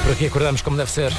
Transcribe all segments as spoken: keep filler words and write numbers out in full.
Por aqui acordamos como deve ser.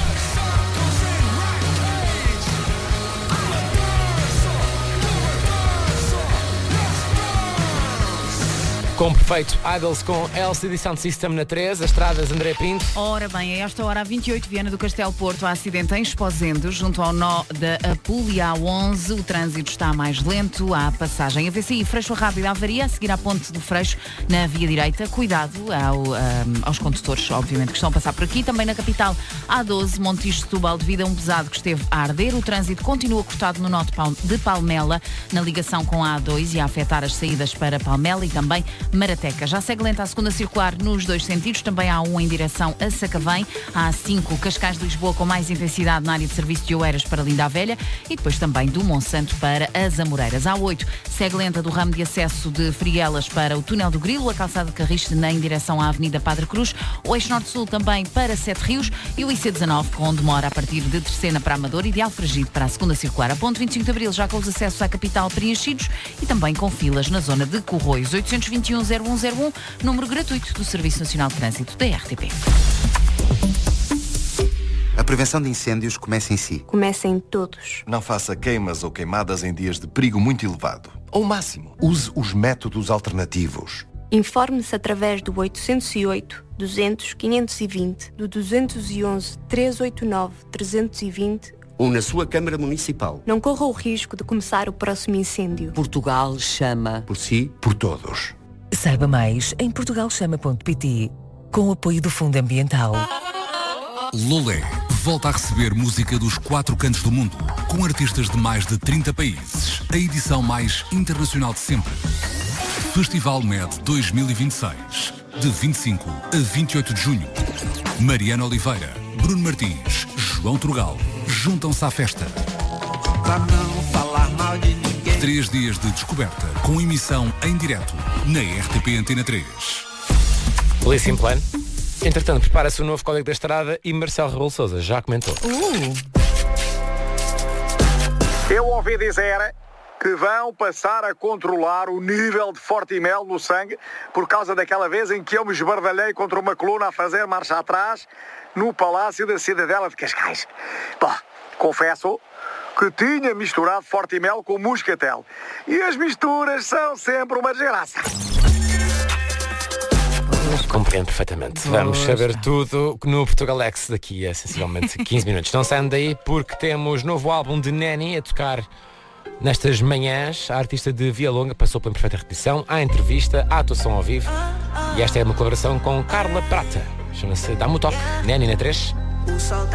Com perfeito Idols com L C D Sound System na três, as estradas André Pinto. Ora bem, a esta hora, a vinte e oito, Viana do Castelo Porto, há acidente em Esposendo, junto ao nó da Apulia A onze. O trânsito está mais lento, há passagem A V C I Freixo Rápido, avaria a seguir à ponte do Freixo na via direita. Cuidado ao, um, aos condutores, obviamente, que estão a passar por aqui. Também na capital, A doze, Montijo de Setúbal, devido a um pesado que esteve a arder. O trânsito continua cortado no nó de Palmela, na ligação com a A dois e a afetar as saídas para Palmela e também Marateca. Já segue lenta a segunda circular nos dois sentidos, também há um em direção a Sacavém, há cinco Cascais de Lisboa com mais intensidade na área de serviço de Oeiras para Linda a Velha e depois também do Monsanto para as Amoreiras. Há oito, segue lenta do ramo de acesso de Frielas para o Túnel do Grilo, a calçada de Carris em direção à Avenida Padre Cruz, o eixo norte-sul também para Sete Rios e o I C dezanove com demora a partir de Terceira para Amador e de Alfragide para a segunda circular. A ponto vinte e cinco de Abril já com os acessos à capital preenchidos e também com filas na zona de Corroios. oitocentos e vinte e um, zero um zero um, número gratuito do Serviço Nacional de Trânsito da R T P. A prevenção de incêndios começa em si. Começa em todos. Não faça queimas ou queimadas em dias de perigo muito elevado. Ao máximo, use os métodos alternativos. Informe-se através do oitocentos e oito, duzentos, quinhentos e vinte, do duzentos e onze, trezentos e oitenta e nove, trezentos e vinte ou na sua Câmara Municipal. Não corra o risco de começar o próximo incêndio. Portugal chama. Por si, por todos. Saiba mais em portugal chama ponto pt, com o apoio do Fundo Ambiental. Lolé volta a receber música dos quatro cantos do mundo, com artistas de mais de trinta países. A edição mais internacional de sempre. Festival M E D dois mil e vinte e seis, de vinte e cinco a vinte e oito de junho. Mariana Oliveira, Bruno Martins, João Trugal, juntam-se à festa. Pra não falar mal de ninguém. Três dias de descoberta, com emissão em direto, na R T P Antena três. Belíssimo plano. Entretanto, prepara-se o novo Código da Estrada e Marcelo Rebelo de Sousa já comentou. Uh. Eu ouvi dizer que vão passar a controlar o nível de Fortimel no sangue por causa daquela vez em que eu me esbardalhei contra uma coluna a fazer marcha atrás no Palácio da Cidadela de Cascais. Bom, confesso que tinha misturado Fortimel com Muscatel. E as misturas são sempre uma desgraça. Compreendo perfeitamente. Vamos saber tudo no Portugalex daqui a sensivelmente quinze minutos. Não saiam daí porque temos novo álbum de Neni a tocar nestas manhãs. A artista de Via Longa passou pela perfeita repetição, há entrevista, há atuação ao vivo e esta é uma colaboração com Carla Prata. Chama-se Dá-me o Toque, Neni na três.